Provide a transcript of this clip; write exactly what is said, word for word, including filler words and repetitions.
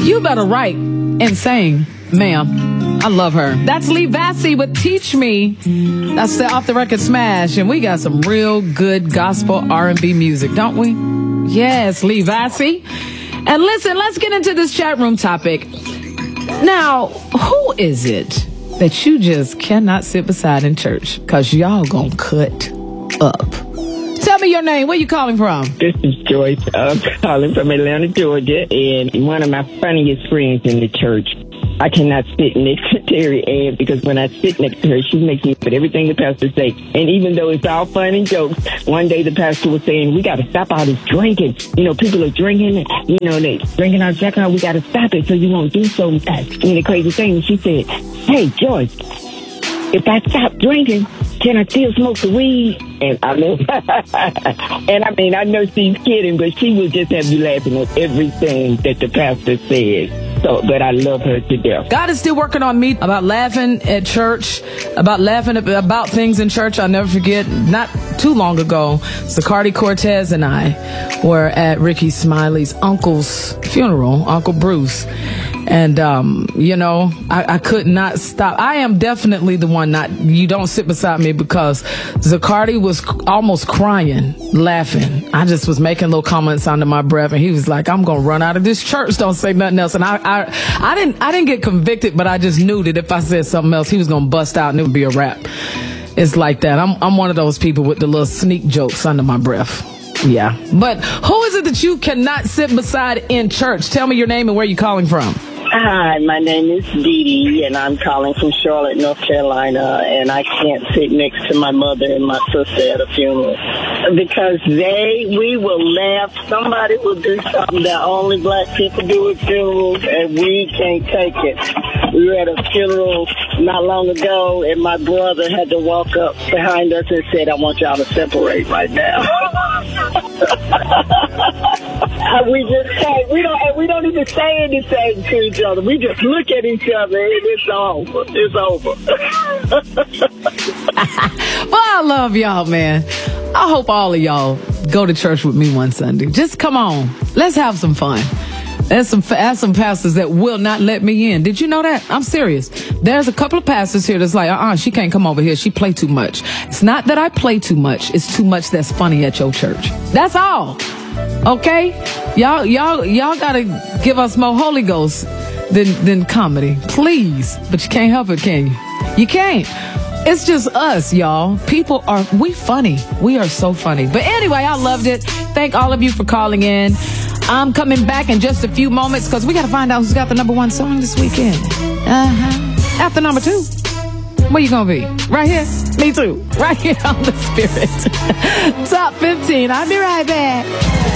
You better write and sing, ma'am. I love her. That's Lee Vassy with Teach Me. That's the Off the Record smash. And we got some real good gospel R and B music, don't we? Yes, Lee Vassy. And listen, let's get into this chat room topic. Now, who is it that you just cannot sit beside in church? Because y'all gonna cut up. Tell me your name. Where you calling from? This is Joyce. I'm calling from Atlanta, Georgia, and one of my funniest friends in the church. I cannot sit next to Terry Ann because when I sit next to her, she makes me put everything the pastor say. And even though it's all fun and jokes, one day the pastor was saying, we got to stop all this drinking. You know, people are drinking, you know, they drinking our jack. We got to stop it so you won't do so much. And the crazy thing, she said, hey, Joyce, if I stop drinking, can I still smoke the weed? And I mean, and I mean, I know she's kidding, but she will just have you laughing at everything that the pastor says. So, but I love her to death. God is still working on me about laughing at church, about laughing about things in church. I'll never forget, not too long ago, Zacardi Cortez and I were at Ricky Smiley's uncle's funeral, Uncle Bruce. And, um, you know, I, I could not stop. I am definitely the one not, you don't sit beside me because Zacardi was c- almost crying, laughing. I just was making little comments under my breath and he was like, I'm going to run out of this church. Don't say nothing else. And I, I, I didn't, I didn't get convicted, but I just knew that if I said something else, he was going to bust out and it would be a wrap. It's like that. I'm, I'm one of those people with the little sneak jokes under my breath. Yeah. But who is it that you cannot sit beside in church? Tell me your name and where you're calling from. Hi, my name is Dee Dee, and I'm calling from Charlotte, North Carolina, and I can't sit next to my mother and my sister at a funeral because they, we will laugh. Somebody will do something that only black people do at funerals, and we can't take it. We were at a funeral not long ago, and my brother had to walk up behind us and said, I want y'all to separate right now. we just can't. We don't. And we don't even say anything to each other. We just look at each other, and it's over. It's over. Well, I love y'all, man. I hope all of y'all go to church with me one Sunday. Just come on. Let's have some fun. There's some, there's some pastors that will not let me in. Did you know that? I'm serious. There's a couple of pastors here that's like, uh-uh, she can't come over here. She play too much. It's not that I play too much. It's too much that's funny at your church. That's all. Okay? Y'all, y'all, y'all gotta give us more Holy Ghost than, than comedy. Please. But you can't help it, can you? You can't. It's just us, y'all. People are, we funny. We are so funny. But anyway, I loved it. Thank all of you for calling in. I'm coming back in just a few moments because we got to find out who's got the number one song this weekend. Uh-huh. After number two. Where you going to be? Right here? Me too. Right here on The Spirit. Top fifteen. I'll be right back.